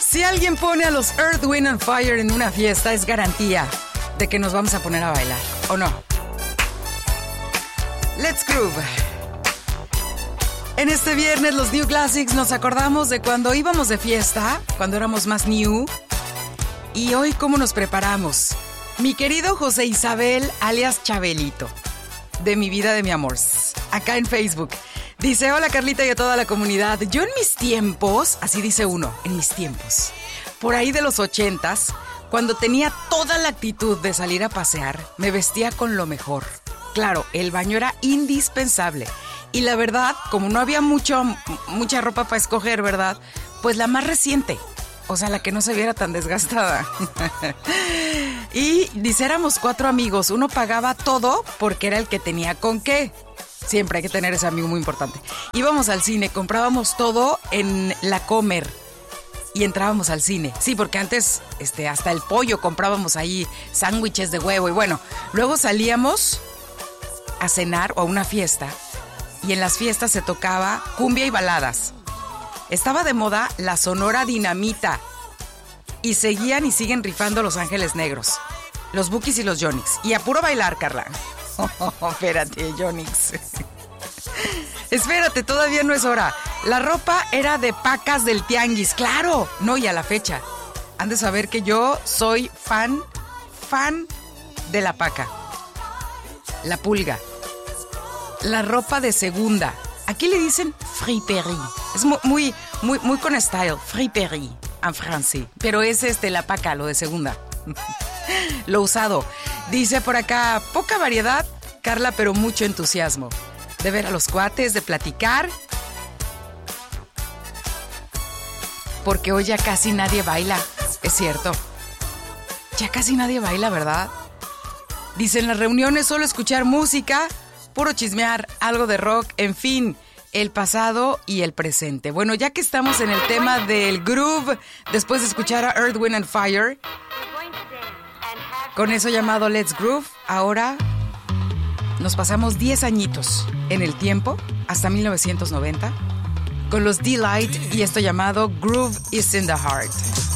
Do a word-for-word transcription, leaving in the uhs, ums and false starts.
Si alguien pone a los Earth, Wind and Fire en una fiesta, es garantía de que nos vamos a poner a bailar, ¿o no? Let's groove. En este viernes, los New Classics, nos acordamos de cuando íbamos de fiesta, cuando éramos más new. Y hoy, ¿cómo nos preparamos? Mi querido José Isabel, alias Chabelito, de Mi Vida de Mi Amor, acá en Facebook. Dice, hola Carlita y a toda la comunidad. Yo en mis tiempos, así dice uno, en mis tiempos, por ahí de los ochentas, cuando tenía toda la actitud de salir a pasear, me vestía con lo mejor. Claro, el baño era indispensable. Y la verdad, como no había mucho, mucha ropa para escoger, ¿verdad? Pues la más reciente. O sea, la que no se viera tan desgastada. Y dice, éramos cuatro amigos. Uno pagaba todo porque era el que tenía con qué. Siempre hay que tener ese amigo muy importante. Íbamos al cine, comprábamos todo en La Comer y entrábamos al cine. Sí, porque antes este, hasta el pollo comprábamos ahí, sándwiches de huevo. Y bueno, luego salíamos a cenar o a una fiesta y en las fiestas se tocaba cumbia y baladas. Estaba de moda la Sonora Dinamita y seguían y siguen rifando Los Ángeles Negros, los Bukis y los Yonix. Y a puro bailar, Carla. Oh, espérate, Yonix. Espérate, todavía no es hora. La ropa era de pacas del tianguis, claro. No, y a la fecha. Han de saber que yo soy fan, fan de la paca. La pulga. La ropa de segunda. Aquí le dicen friperie. Es muy, muy, muy, muy con style. Friperie en francés. Pero es este, la paca, lo de segunda. Lo usado. Dice por acá, poca variedad, Carla, pero mucho entusiasmo. De ver a los cuates, de platicar. Porque hoy ya casi nadie baila. Es cierto. Ya casi nadie baila, ¿verdad? Dice, en las reuniones solo escuchar música, puro chismear, algo de rock, en fin, el pasado y el presente. Bueno, ya que estamos en el tema del groove, después de escuchar a Earth, Wind and Fire, con eso llamado Let's Groove, ahora nos pasamos diez añitos en el tiempo, hasta mil novecientos noventa, con los Delight y esto llamado Groove is in the Heart.